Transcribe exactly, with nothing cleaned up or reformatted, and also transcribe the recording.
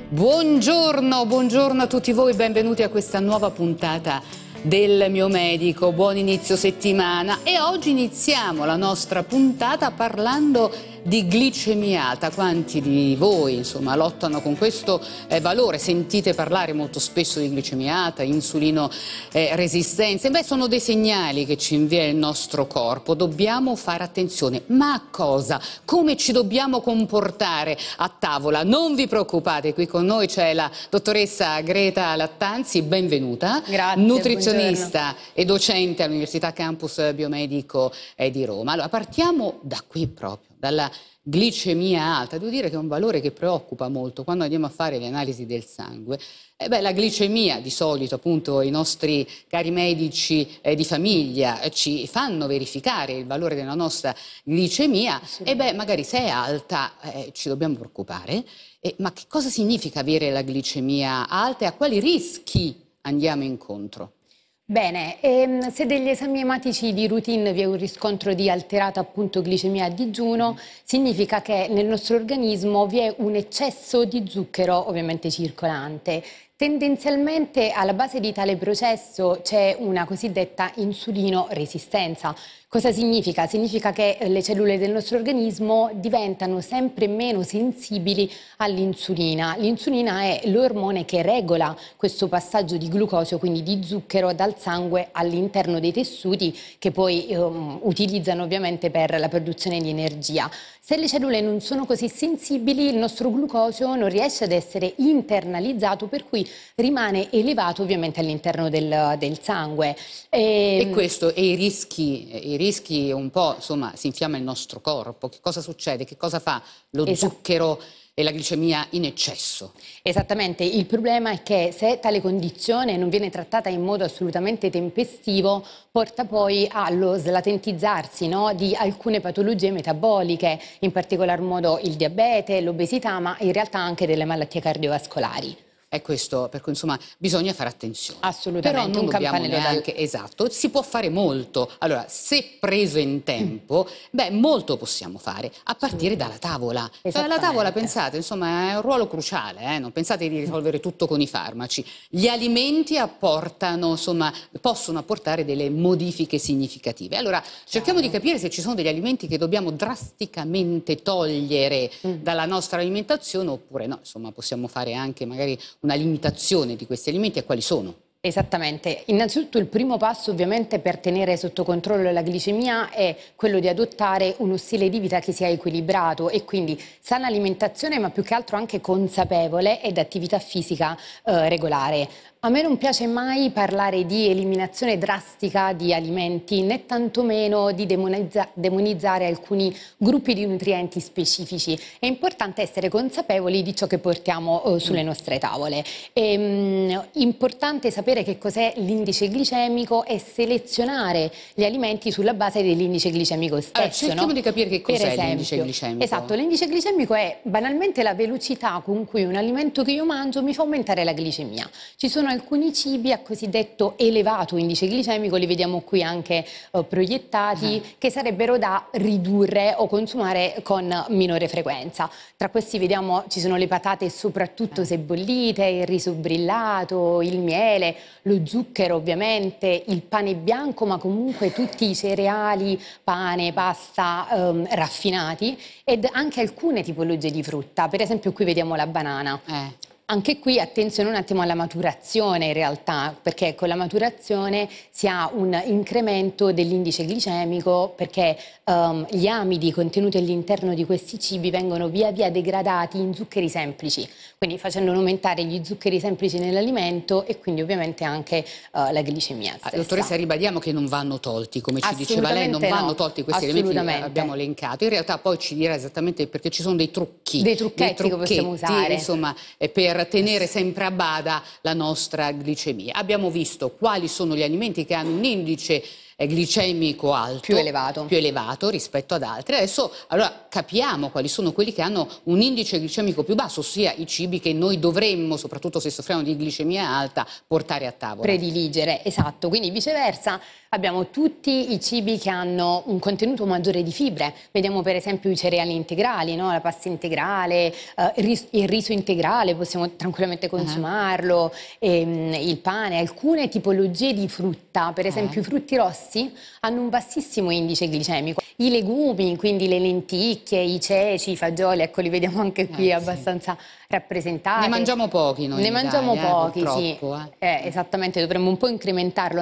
Buongiorno, buongiorno a tutti voi, benvenuti a questa nuova puntata del Mio Medico. Buon inizio settimana e oggi iniziamo la nostra puntata parlando di glicemia alta. Quanti di voi insomma lottano con questo eh, valore? Sentite parlare molto spesso di glicemia alta, insulino eh, resistenza. Beh, sono dei segnali che ci invia il nostro corpo. Dobbiamo fare attenzione. Ma a cosa? Come ci dobbiamo comportare a tavola? Non vi preoccupate, qui con noi c'è la dottoressa Greta Lattanzi, benvenuta. Grazie, nutrizionista buongiorno. e docente all'Università Campus Biomedico eh, di Roma. Allora, partiamo da qui proprio, dalla glicemia alta. Devo dire che è un valore che preoccupa molto quando andiamo a fare le analisi del sangue. Eh beh, la glicemia, di solito appunto i nostri cari medici eh, di famiglia eh, ci fanno verificare il valore della nostra glicemia e beh, magari se è alta eh, ci dobbiamo preoccupare. Eh, ma che cosa significa avere la glicemia alta e a quali rischi andiamo incontro? Bene, ehm, se degli esami ematici di routine vi è un riscontro di alterata appunto glicemia a digiuno, significa che nel nostro organismo vi è un eccesso di zucchero ovviamente circolante. Tendenzialmente alla base di tale processo c'è una cosiddetta insulino resistenza. Cosa significa? Significa che le cellule del nostro organismo diventano sempre meno sensibili all'insulina. L'insulina è l'ormone che regola questo passaggio di glucosio, quindi di zucchero, dal sangue all'interno dei tessuti che poi um, utilizzano ovviamente per la produzione di energia. Se le cellule non sono così sensibili, il nostro glucosio non riesce ad essere internalizzato, per cui rimane elevato ovviamente all'interno del, del sangue. E, e questo, e i rischi, i rischi un po', insomma, si infiamma il nostro corpo. Che cosa succede? Che cosa fa lo Esatto. zucchero e la glicemia in eccesso? Esattamente, il problema è che se tale condizione non viene trattata in modo assolutamente tempestivo, porta poi allo slatentizzarsi, no, di alcune patologie metaboliche, in particolar modo il diabete, l'obesità, ma in realtà anche delle malattie cardiovascolari. È questo, per cui insomma bisogna fare attenzione. Assolutamente, Però non un dobbiamo campanello neanche, d'allarme. esatto, si può fare molto. Allora, se preso in tempo, beh, molto possiamo fare, a partire dalla tavola. Cioè, la tavola, pensate, insomma, è un ruolo cruciale, eh? Non pensate di risolvere tutto con i farmaci. Gli alimenti apportano, insomma, possono apportare delle modifiche significative. Allora, cerchiamo di capire se ci sono degli alimenti che dobbiamo drasticamente togliere mm. dalla nostra alimentazione oppure no. Insomma, possiamo fare anche magari una limitazione di questi alimenti e quali sono? Esattamente, innanzitutto il primo passo ovviamente per tenere sotto controllo la glicemia è quello di adottare uno stile di vita che sia equilibrato e quindi sana alimentazione ma più che altro anche consapevole ed attività fisica eh, regolare. A me non piace mai parlare di eliminazione drastica di alimenti né tantomeno di demonizza- demonizzare alcuni gruppi di nutrienti specifici. È importante essere consapevoli di ciò che portiamo eh, sulle nostre tavole. È mh, importante sapere che cos'è l'indice glicemico e selezionare gli alimenti sulla base dell'indice glicemico stesso. Allora, cerchiamo no? di capire che cos'è l'indice glicemico. Esatto, l'indice glicemico è banalmente la velocità con cui un alimento che io mangio mi fa aumentare la glicemia. Ci sono alcuni cibi a cosiddetto elevato indice glicemico, li vediamo qui anche eh, proiettati, uh-huh. che sarebbero da ridurre o consumare con minore frequenza. Tra questi vediamo ci sono le patate soprattutto se bollite, il riso brillato, il miele, lo zucchero ovviamente, il pane bianco, ma comunque tutti i cereali, pane, pasta ehm, raffinati ed anche alcune tipologie di frutta. Per esempio qui vediamo la banana. Eh. Anche qui attenzione un attimo alla maturazione in realtà, perché con la maturazione si ha un incremento dell'indice glicemico perché um, gli amidi contenuti all'interno di questi cibi vengono via via degradati in zuccheri semplici, quindi facendo aumentare gli zuccheri semplici nell'alimento e quindi ovviamente anche uh, la glicemia stessa. Dottoressa, ribadiamo che non vanno tolti, come ci diceva lei, non vanno no, tolti questi elementi che abbiamo elencato. In realtà poi ci dirà esattamente perché ci sono dei trucchi, dei trucchetti, dei trucchetti che possiamo usare, insomma, per per tenere sempre a bada la nostra glicemia. Abbiamo visto quali sono gli alimenti che hanno un indice glicemico alto, più elevato. più elevato rispetto ad altri. Adesso allora capiamo quali sono quelli che hanno un indice glicemico più basso, ossia i cibi che noi dovremmo, soprattutto se soffriamo di glicemia alta, portare a tavola. Prediligere, esatto. Quindi viceversa abbiamo tutti i cibi che hanno un contenuto maggiore di fibre. Vediamo per esempio i cereali integrali, no? La pasta integrale, eh, il, ris il riso integrale, possiamo tranquillamente consumarlo, uh-huh. ehm, il pane, alcune tipologie di frutta, per esempio uh-huh. i frutti rossi hanno un bassissimo indice glicemico. I legumi, quindi le lenticchie, i ceci, i fagioli, ecco li vediamo anche qui eh, abbastanza sì. rappresentati. Ne mangiamo pochi noi Ne in mangiamo Italia, pochi, eh, sì. eh. Eh, esattamente, dovremmo un po' incrementarlo.